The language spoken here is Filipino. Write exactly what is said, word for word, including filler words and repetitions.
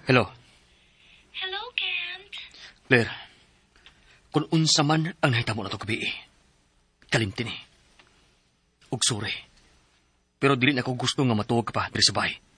Hello, Hello, Kent. Claire. Kung unsa man ang nahitabo na to gabi, kalimtin eh. Ug sorry. Pero dili na ko gusto nga matuog ka pa diri sa bahay.